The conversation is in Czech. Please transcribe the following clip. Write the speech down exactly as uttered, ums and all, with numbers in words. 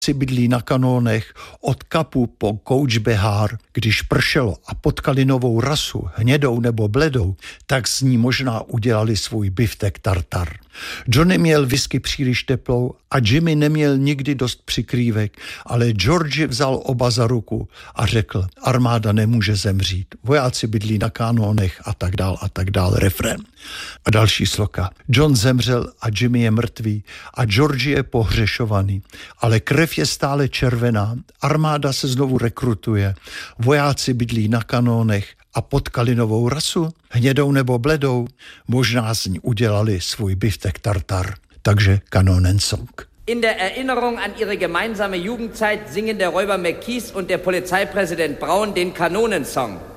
bydlí na kanónech od Kapu po Couch Behar. Když pršelo a potkali novou rasu, hnědou nebo bledou, tak z ní možná udělali svůj biftek tartar. Johnny měl whisky příliš teplou a Jimmy neměl nikdy dost přikrývek, ale George vzal oba za ruku a řekl, armáda nemůže zemřít, vojáci bydlí na kanónech a tak dál a tak dál, refrén. A další sloka. John zemřel a Jimmy je mrtvý a George je pohřešovaný, ale krev je stále červená, armáda se znovu rekrutuje, vojáci bydlí na kanónech a potkali novou rasu, hnědou nebo bledou, možná z ní udělali svůj biftek tartar. Takže Kanonensong. In der Erinnerung an ihre gemeinsame Jugendzeit singen der Räuber McKees und der Polizeipräsident Braun den Kanonensong.